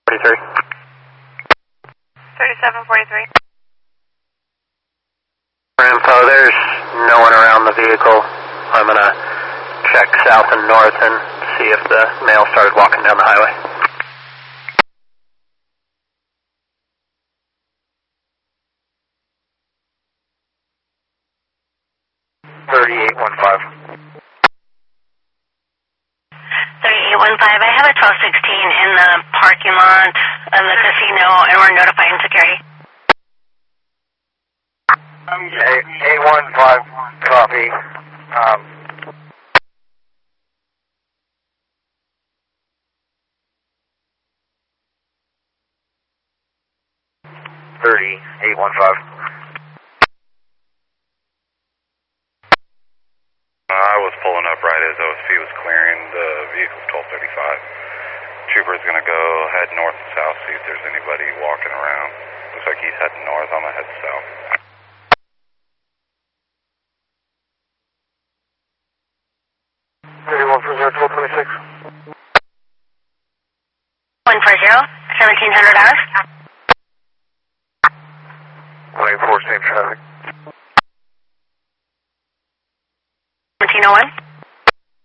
43. 3743. For info, there's no one around the vehicle. I'm going to check south and north and see if the male started walking down the highway. I have a 1216 in the parking lot of the casino, and we're notifying security. 815, copy. 815. I was pulling up right as OSP was clearing. The vehicle's 1235. Trooper's going to go head north and south, see if there's anybody walking around. Looks like he's heading north. I'm going to head south. 1226. 140, 1700 hours. 184, same traffic. 1701.